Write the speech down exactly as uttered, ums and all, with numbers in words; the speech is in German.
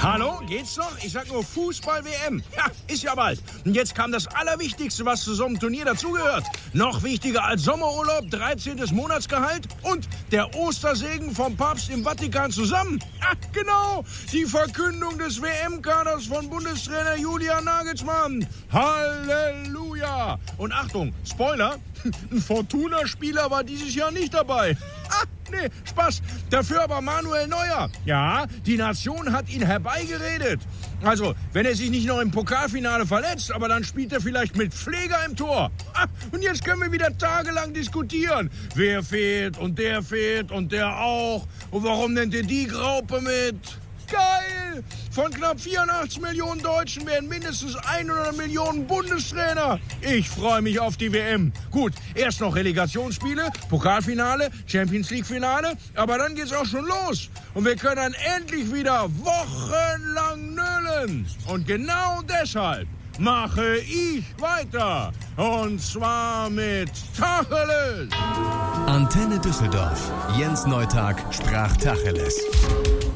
Hallo, geht's noch? Ich sag nur Fußball-W M. Ja, ist ja bald. Und jetzt kam das Allerwichtigste, was zu so einem Turnier dazugehört. Noch wichtiger als Sommerurlaub, dreizehntes Monatsgehalt und der Ostersegen vom Papst im Vatikan zusammen. Ja, genau, die Verkündung des W M-Kaders von Bundestrainer Julian Nagelsmann. Halleluja! Und Achtung, Spoiler, ein Fortuna-Spieler war dieses Jahr nicht dabei. Ah, nee, Spaß. Dafür aber Manuel Neuer. Ja, die Nation hat ihn herbeigeredet. Also, wenn er sich nicht noch im Pokalfinale verletzt, aber dann spielt er vielleicht mit Pfleger im Tor. Ah, und jetzt können wir wieder tagelang diskutieren. Wer fehlt und der fehlt und der auch. Und warum nennt ihr die Graupe mit? Geil! Von knapp vierundachtzig Millionen Deutschen werden mindestens hundert Millionen Bundestrainer. Ich freue mich auf die W M. Gut, erst noch Relegationsspiele, Pokalfinale, Champions League Finale, aber dann geht's auch schon los. Und wir können dann endlich wieder wochenlang nölen. Und genau deshalb mache ich weiter. Und zwar mit Tacheles. Antenne Düsseldorf. Jens Neutag sprach Tacheles.